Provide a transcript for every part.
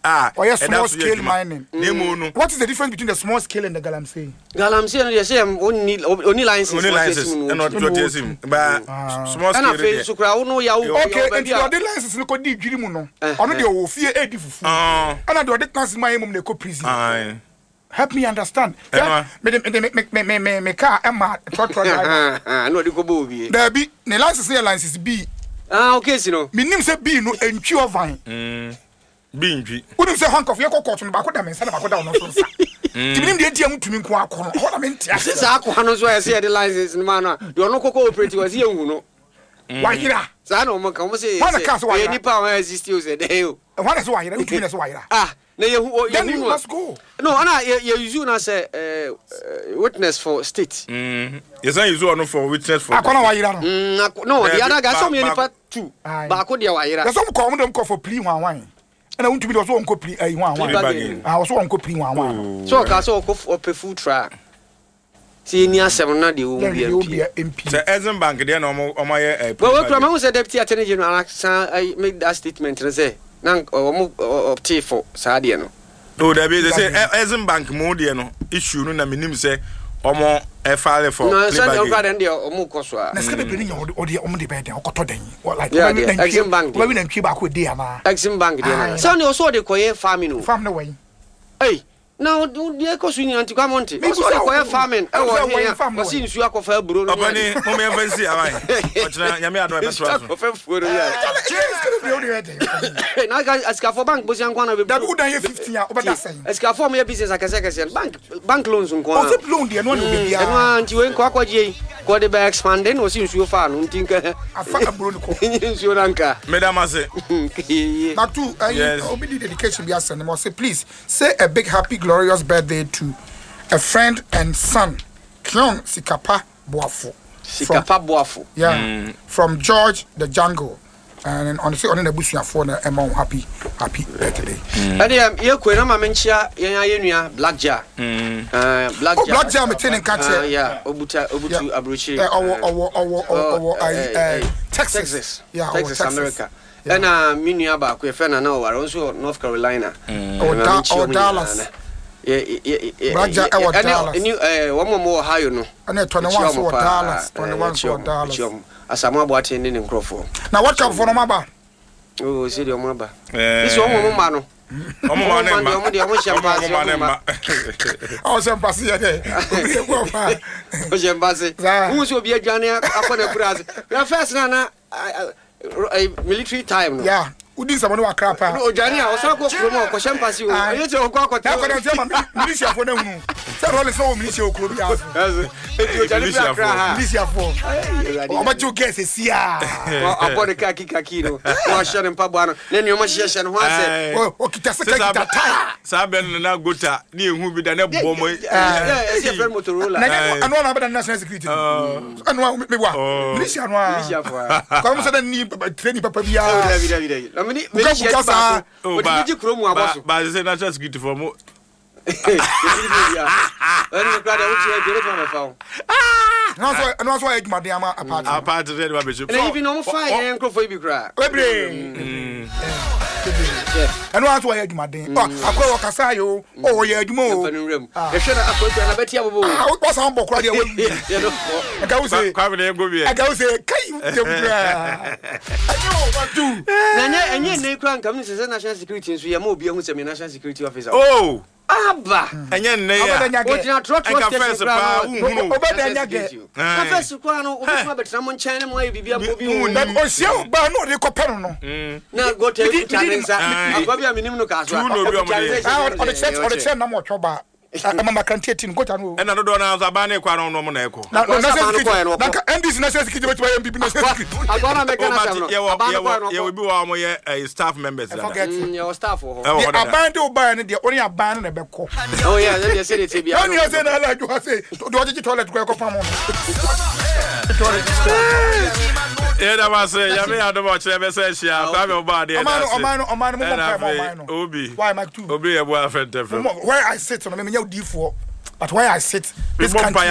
or small scale mining. What is the difference between the small scale and the galamsey? Galamsey, they say only licenses. And not what is him. But small scale. Okay, and your license look at the Jirimuno. Only your fear 80. And I do the my mum the prison. Help me understand. Me car Emma truck driver. No, the Kobo. There be the license B. Okay, so me name say B no entry of vine. Bingi. Wouldn't say hunk of your cotton back with them and send back down on Sonsa. To me, the ATM to me, what Since I was where I see the license in manner, you are not cooperating with you. Why here? Zano, come say, one cast why any power exists, you said, what is why you do why? Then you must go. No, Anna, you as a witness for state. Yes, I use one for witness for. I can't why you no, the other guy saw me in part 2. Bacodia wire. There's some common call for plea one. And I want to be also on copy one. I was on copy one. So I saw up a food track. See, near 7 na the MP. The Ezen Bank, they are normal on my. Well, I was a deputy attorney general. I made that statement and say, Nang or tea for Sadiano. Oh, they say Ezen Bank, Modiano, issue, no, minimum say, or more a file for. No, Sunday rather than the Omukoswa. Let's get a bit or the only bed or Cotton. Or like Exim Bank. Why we don't keep back with Diana? Exim Bank. Sunday also the Koye farming. Farm the way. Hey. Now, do the Coswini and Ticamonte. Also, the farming. I was here. I see you are for Bruno. Yamia, I ask for bank, but I'm going to be good. I have 15 years over that saying. Ask for me a business like a second bank loans on Kwan. Loan, dear, one will be you ain't Quaquaji, what the back expanding was you fan, and think a fuck Bruno in Sri Lanka. Madame, I say, but to obedient dedication, be asked, and say, please say a big happy glorious birthday to a friend and son, Kion Sikapa Boafo. Sikapa Boafo. Yeah, from George the Jungle. And on the bush, you for the amount happy birthday. And you could not mention Blackjack. Blackjack, maintaining catcher. Yeah, Obutu Abruchi. Texas. Yeah, Texas, America. And Miniaba, Quefena, no, are also North Carolina. Or Dallas. Blackjack, Dallas. One more high, no. And 21 for Dallas. 21 for Dallas. As I'm about in Crawford. Now, what come for Maba? Oh, is it your mother? This one woman. Oh, some pass here. Who's will be a Johnny upon a brass? Your first nana, military time. Yeah. Who did someone who are crap? Oh, Johnny, I was not going to go for Pass you. I need to go to militia for them. Several is no militia club. Militia for. How much you guess is here? Upon the Kakino. Washington and Pabano. Then you must share and once. Oh, Kita Saben na Guta, near who be the bomb. And one other national security. And one militia. Come suddenly training Papa. But it's a natural security for more. And also, Madame apart of the rubbish. Even on fire and for you cry. And once I had my day. Oh, I go Casayo. Oh, yeah, you move. I should have put a better. I was on board. I go say, I go say, and yet, they can't come to national security. We are more beyond the national security officer. Oh, Abba, and yet, someone China might be able to but no, they compare. Now go to the minimum cast on the church, no more trouble. Mama can't get in. Go to and another one has a banner quite on Nomonaco. And this national security by people. I'm gonna make a staff members. Your staff. A band to buy and the only a band and a back. Oh, yeah, they said it's a be. Only I said, I like to say, do you toilet go up? Yeah, I say, I mean, I don't watch every session. I'm about it. Obi. Why am I too? Obi, a boyfriend. Where I sit on a D4. But why I sit this country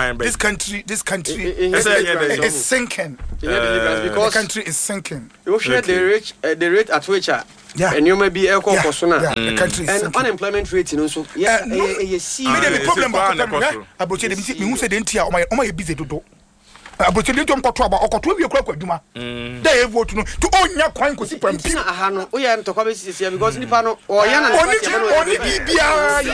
is sinking. Because the country is sinking. You share the rate at which and you may be a the country is and sinking. Unemployment rate also. The problem about busy to do. Abotire to mkoto aba okoto wi ekura kwaduma dey vote no to onya kwan kosi pampi na aha no o ya ntokwa be sisi because nipa no o ya na oni bibia